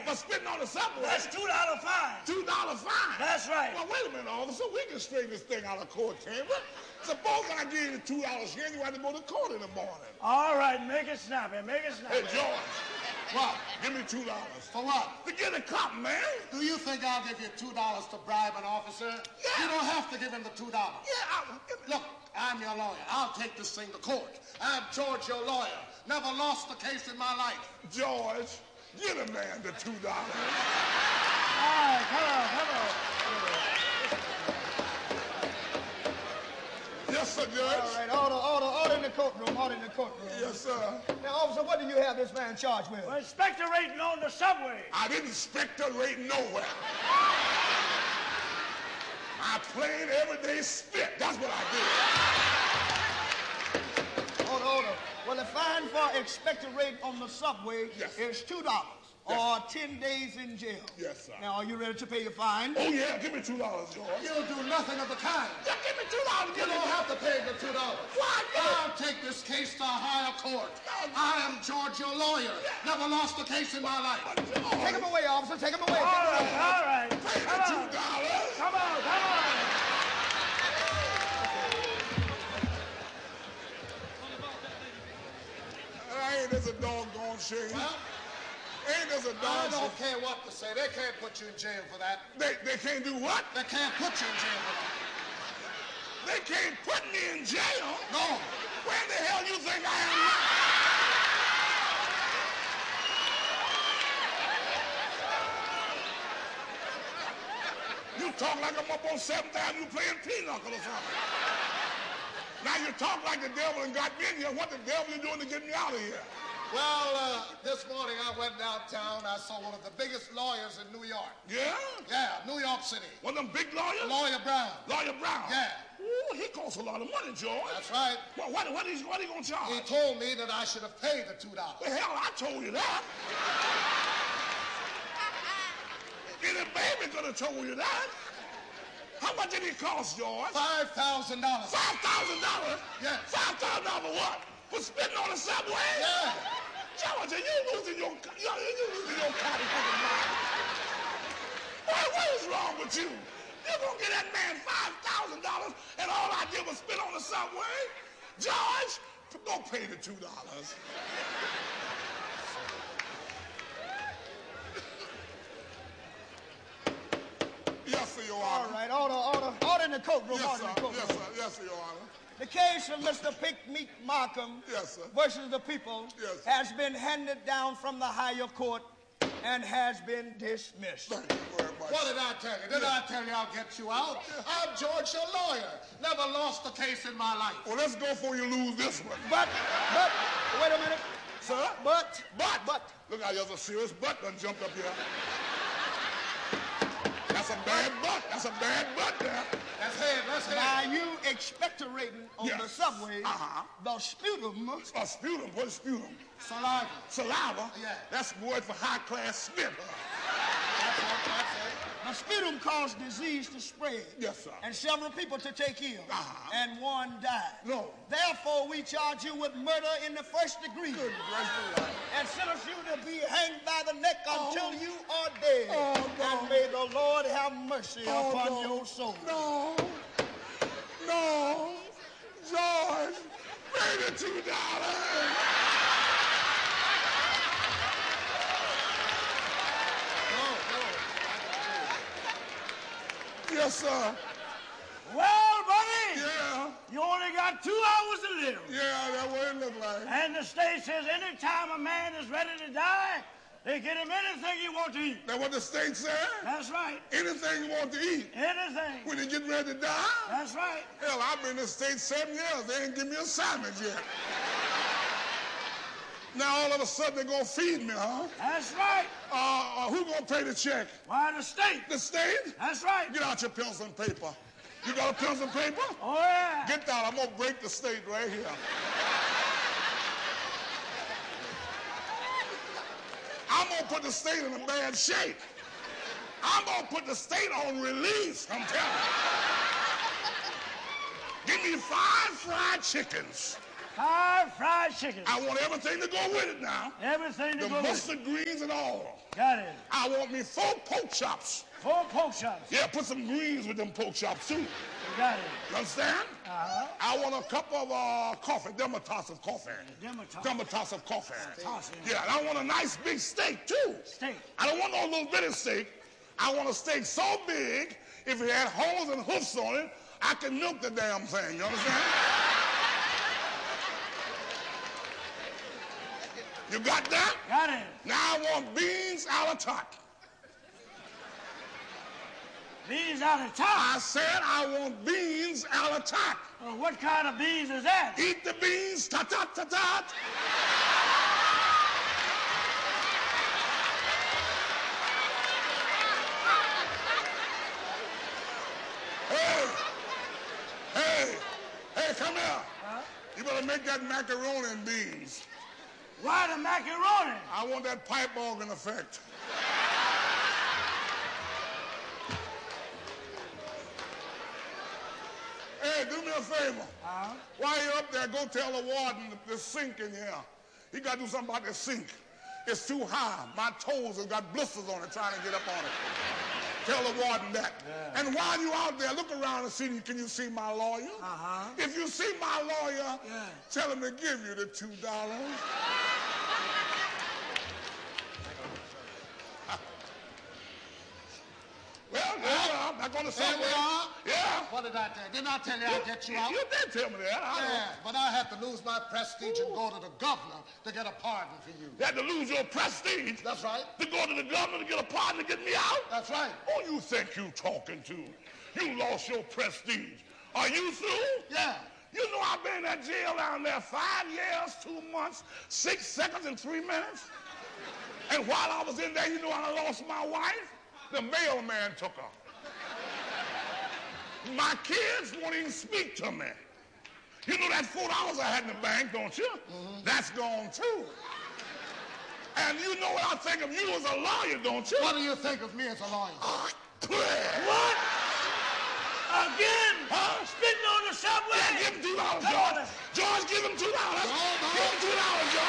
for spitting on the subway. That's $2 fine. $2 fine? That's right. Well, wait a minute, officer. We can straighten this thing out of court chamber. Suppose I give you $2 here and you have to go to court in the morning. All right, make it snappy, make it snappy. Hey, George. What? Give me $2. For what? To get a cop, man. Do you think I'll give you $2 to bribe an officer? Yeah. You don't have to give him the $2. Yeah, Look, I'm your lawyer. I'll take this thing to court. I'm George, your lawyer. Never lost a case in my life. George, get a man the $2. All right, come on. Yes, sir, Judge. All right, order in the courtroom, Yes, sir. Now, officer, what do you have this man charged with? Well, expectorating on the subway. I didn't spectorate nowhere. I played everyday spit. That's what I did. Order. Well, the fine for expectorating on the subway is $2 or 10 days in jail. Yes, sir. Now, are you ready to pay your fine? Oh, yeah, give me $2, George. You'll do nothing of the kind. Yeah, give me $2. You don't have to pay the $2. Why? I'll take this case to a higher court. I am George, your lawyer. Never lost a case in my life. Take him away, officer. Take him away. All right. Pay the $2. Come on. Ain't this a doggone shame? Well, Ain't this a I doggone don't shame? care what to say. They can't put you in jail for that. They can't do what? They can't put you in jail for that. They can't put me in jail? No. Where the hell you think I am now? You talk like I'm up on 7th Avenue playing pinochle or something. Now you talk like the devil and got me in here. What the devil you doing to get me out of here? Well, this morning I went downtown. I saw one of the biggest lawyers in New York. Yeah? Yeah, New York City. One of them big lawyers? Lawyer Brown. Lawyer Brown? Yeah. Ooh, he costs a lot of money, George. That's right. Well, what he going to charge? He told me that I should have paid the $2. The hell, I told you that. Any baby could have told you that. How much did he cost, George? $5,000. $5,000? Yeah. $5,000 for what? For spitting on the subway? Yeah. George, are you losing your cotton picking mind? Boy, what is wrong with you? You're going to get that man $5,000 and all I did was spit on the subway? George, go pay the $2. Yes, sir, Your Honor. All right, order in the courtroom. Yes, Order sir. in the courtroom. Yes, sir, Your Honor. The case of Mr. Pinkmeat Markham Yes, sir. versus the people Yes, sir. has been handed down from the higher court and has been dismissed. Thank you very much. What did I tell you? Did I tell you I'll get you out? I'm George, your lawyer. Never lost a case in my life. Well, let's go before you lose this one. But, wait a minute. Sir? But. Look how there's a serious butt done jumped up here. That's a bad butt. That's a bad butt there. That's head. Now you expectorating on the subway, the sputum. A sputum? What is sputum? Saliva. Saliva? Yeah. That's word for high-class spit. That's it. The sputum caused disease to spread. Yes, sir. And several people to take ill. And one died. No. Therefore, we charge you with murder in the first degree. Good gracious. And sentence you to be hanged by the neck until you are dead. Oh, no. And may the Lord have mercy upon your soul. No. George, pay the $2. Yes, sir. Well, buddy. Yeah. You only got 2 hours to live. Yeah, that's what it look like. And the state says anytime a man is ready to die, they get him anything he wants to eat. That's what the state said? That's right. Anything you want to eat. Anything. When you get ready to die? That's right. Hell, I've been in the state 7 years. They ain't give me a assignment yet. Now all of a sudden they're gonna feed me, huh? That's right. Who gonna pay the check? Why, the state. The state? That's right. Get out your pencil and paper. You got a pencil and paper? Oh, yeah. Get that. I'm gonna break the state right here. I'm gonna put the state in a bad shape. I'm gonna put the state on release, I'm telling you. Give me 5 fried chickens 5 fried chicken. I want everything to go with it now. Everything to The go with it. mustard greens and all. Got it. I want me 4 pork chops. 4 pork chops. Yeah, put some greens with them pork chops too. Got it. You understand? Uh-huh. I want a cup of coffee, Demitasse of coffee. Demitasse of coffee. Yeah, and I want a nice big steak too. Steak. I don't want no little bitty steak. I want a steak so big, if it had holes and hoofs on it, I can milk the damn thing. You understand? You got that? Got it. Now I want beans a la tarte. Beans out of top. I said I want beans a la tarte. What kind of beans is that? Eat the beans, ta-ta-ta-ta. Hey, come here. Huh? You better make that macaroni and beans. Why the macaroni? I want that pipe organ effect. Hey, do me a favor. While you're up there, go tell the warden the sink in here. He got to do something about the sink. It's too high. My toes have got blisters on it trying to get up on it. Tell the warden that. Yeah. And while you're out there, look around and see, can you see my lawyer? If you see my lawyer, tell him to give you the $2. Well, I'm not going to say that. Yeah. What did I tell you? Didn't I tell you I'd get you out? You did tell me that. Yeah, but I had to lose my prestige and go to the governor to get a pardon for you. You had to lose your prestige? That's right. To go to the governor to get a pardon to get me out? That's right. Who you think you talking to? You lost your prestige. Are you through? Yeah. You know I've been in that jail down there 5 years, 2 months, 6 seconds, and 3 minutes. And while I was in there, you know I lost my wife? The mailman took her. My kids won't even speak to me. You know that $4 I had in the bank, don't you? That's gone too. And you know what I think of you as a lawyer, don't you? What do you think of me as a lawyer? What? Again? Huh? Spitting on the subway? Yeah, give him $2, George. George, give him $2. Give him $2, George.